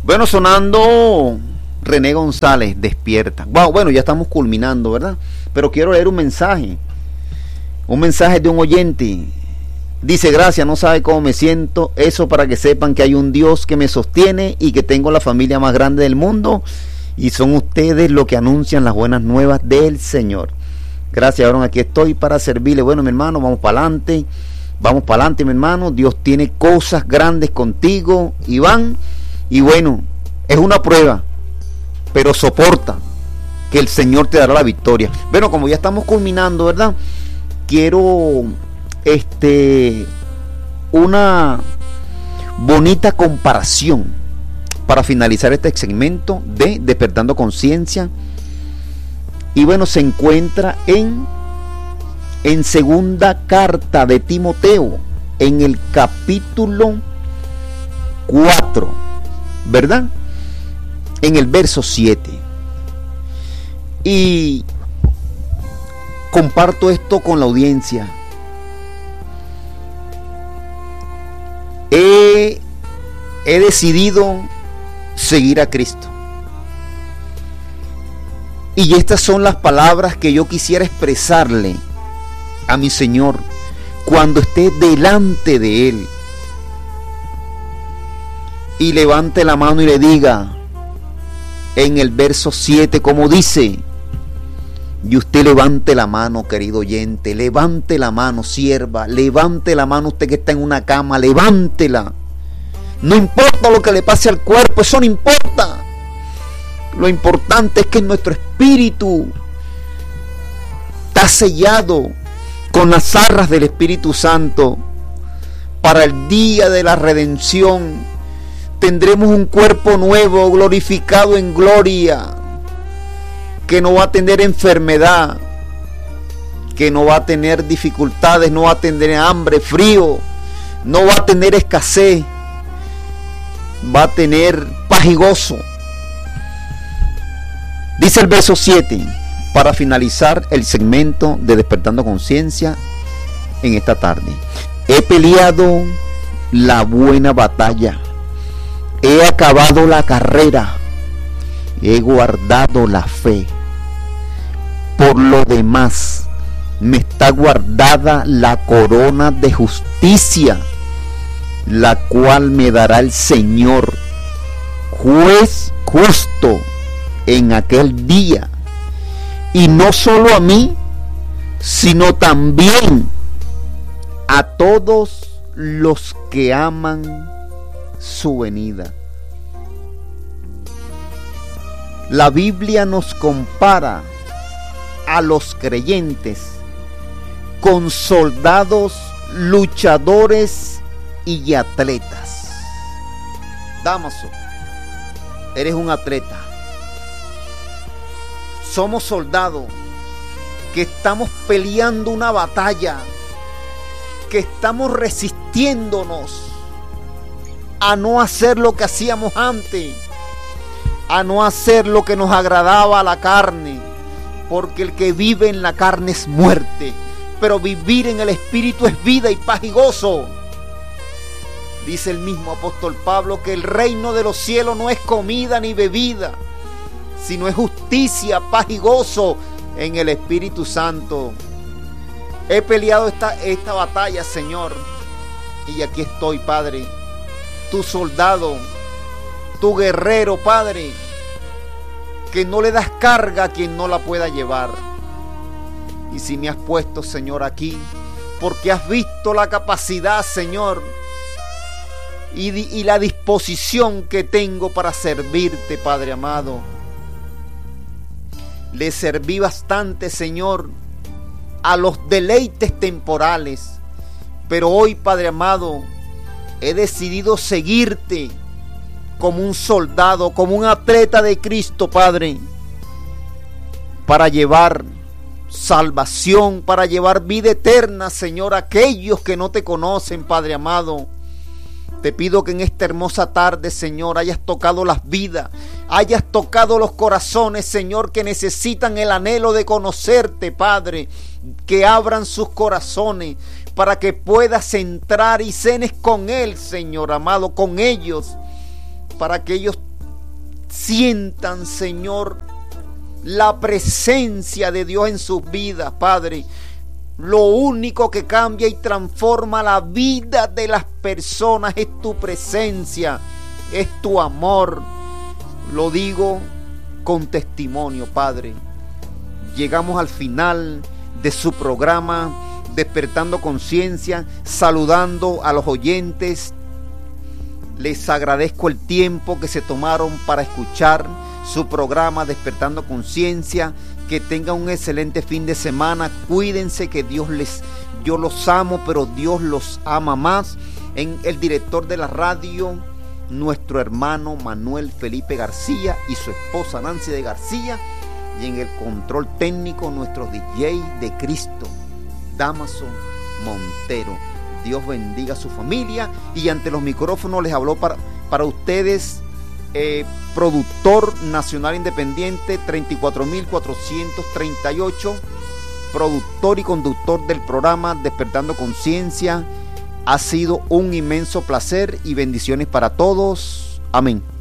Bueno, sonando René González, Despierta. Wow, bueno, ya estamos culminando, ¿verdad? Pero quiero leer un mensaje de un oyente. Dice: gracias, no sabe cómo me siento. Eso para que sepan que hay un Dios que me sostiene y que tengo la familia más grande del mundo. Y son ustedes los que anuncian las buenas nuevas del Señor. Gracias, Aaron, aquí estoy para servirle. Bueno, mi hermano, vamos para adelante. Vamos para adelante, mi hermano. Dios tiene cosas grandes contigo, Iván. Y bueno, es una prueba, pero soporta, que el Señor te dará la victoria. Bueno, como ya estamos culminando, ¿verdad? Quiero una bonita comparación para finalizar este segmento de Despertando Conciencia. Y bueno, se encuentra en segunda carta de Timoteo, en el capítulo 4, ¿verdad? En el verso 7. Y comparto esto con la audiencia. He decidido seguir a Cristo. Y estas son las palabras que yo quisiera expresarle a mi Señor cuando esté delante de Él. Y levante la mano y le diga en el verso 7, como dice. Y usted levante la mano, querido oyente, levante la mano, sierva, levante la mano, usted que está en una cama, levántela. No importa lo que le pase al cuerpo, eso no importa. Lo importante es que nuestro espíritu está sellado con las arras del Espíritu Santo. Para el día de la redención tendremos un cuerpo nuevo, glorificado en gloria, que no va a tener enfermedad, que no va a tener dificultades, no va a tener hambre, frío, no va a tener escasez, va a tener paz y gozo. Dice el verso 7, para finalizar el segmento de Despertando Conciencia en esta tarde: he peleado la buena batalla, he acabado la carrera, he guardado la fe. Por lo demás, me está guardada la corona de justicia, la cual me dará el Señor, juez justo, en aquel día. Y no solo a mí, sino también a todos los que aman su venida. La Biblia nos compara a los creyentes con soldados, luchadores y atletas. Damaso, eres un atleta. Somos soldados que estamos peleando una batalla, que estamos resistiéndonos a no hacer lo que hacíamos antes, a no hacer lo que nos agradaba a la carne, porque el que vive en la carne es muerte, pero vivir en el Espíritu es vida y paz y gozo. Dice el mismo apóstol Pablo que el reino de los cielos no es comida ni bebida, sino es justicia, paz y gozo en el Espíritu Santo. He peleado esta batalla, Señor, y aquí estoy, Padre, tu soldado, tu guerrero, Padre, que no le das carga a quien no la pueda llevar. Y si me has puesto, Señor, aquí, porque has visto la capacidad, Señor, y la disposición que tengo para servirte, Padre amado. Le serví bastante, Señor, a los deleites temporales, pero hoy, Padre amado, he decidido seguirte como un soldado, como un atleta de Cristo, Padre, para llevar salvación, para llevar vida eterna, Señor, a aquellos que no te conocen, Padre amado. Te pido que en esta hermosa tarde, Señor, hayas tocado las vidas, hayas tocado los corazones, Señor, que necesitan el anhelo de conocerte, Padre, que abran sus corazones para que puedas entrar y cenes con Él, Señor amado, con ellos, para que ellos sientan, Señor, la presencia de Dios en sus vidas, Padre. Lo único que cambia y transforma la vida de las personas es tu presencia, es tu amor. Lo digo con testimonio, Padre. Llegamos al final de su programa Despertando Conciencia, saludando a los oyentes. Les agradezco el tiempo que se tomaron para escuchar su programa Despertando Conciencia. Que tengan un excelente fin de semana. Cuídense, que yo los amo, pero Dios los ama más. En el director de la radio, nuestro hermano Manuel Felipe García y su esposa Nancy de García. Y en el control técnico, nuestro DJ de Cristo, Damaso Montero. Dios bendiga a su familia. Y ante los micrófonos les habló para ustedes productor nacional independiente 34.438, productor y conductor del programa Despertando Conciencia. Ha sido un inmenso placer y bendiciones para todos. Amén.